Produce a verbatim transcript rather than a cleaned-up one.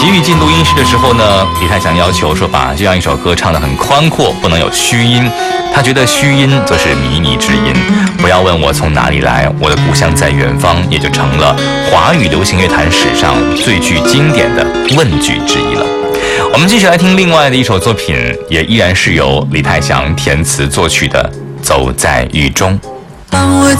齐豫进录音室的时候呢，李泰祥要求说把这样一首歌唱得很宽阔，不能有虚音。他觉得虚音则是靡靡之音。不要问我从哪里来，我的故乡在远方，也就成了华语流行乐坛史上最具经典的问句之一了。我们继续来听另外的一首作品，也依然是由李泰祥填词作曲的《走在雨中》。 当我